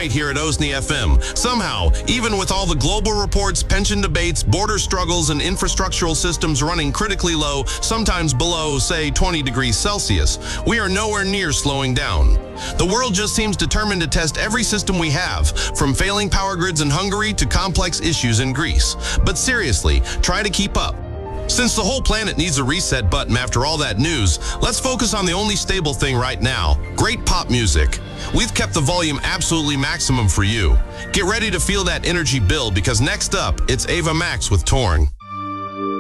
night here at OSNI FM. Somehow, even with all the global reports, pension debates, border struggles, and infrastructural systems running critically low, sometimes below, say, 20 degrees Celsius, we are nowhere near slowing down. The world just seems determined to test every system we have, from failing power grids in Hungary to complex issues in Greece. But seriously, try to keep up. Since the whole planet needs a reset button after all that news, let's focus on the only stable thing right now: great pop music. We've kept the volume absolutely maximum for you. Get ready to feel that energy build, because next up, it's Ava Max with Torn.